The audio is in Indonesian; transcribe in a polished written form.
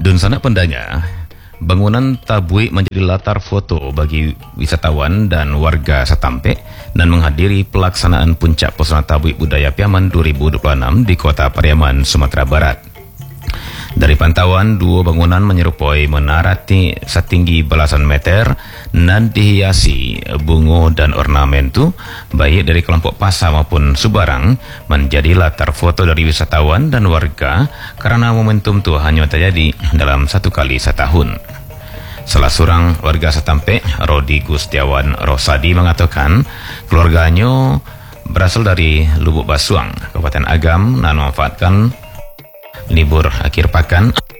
Dun sana pendanya, bangunan Tabui menjadi latar foto bagi wisatawan dan warga Satampe dan menghadiri pelaksanaan Puncak Pesona Tabui Budaya Piaman 2026 di Kota Pariaman, Sumatera Barat. Dari pantauan, dua bangunan menyerupai menara setinggi belasan meter dan dihiasi bunga dan ornamentu, baik dari kelompok Pasa maupun Subarang, menjadi latar foto dari wisatawan dan warga karena momentum itu hanya terjadi dalam satu kali setahun. Salah seorang warga Satampe, Rodi Gustiawan Rosadi, mengatakan keluarganya berasal dari Lubuk Basuang, Kabupaten Agam, dan memanfaatkan libur akhir pekan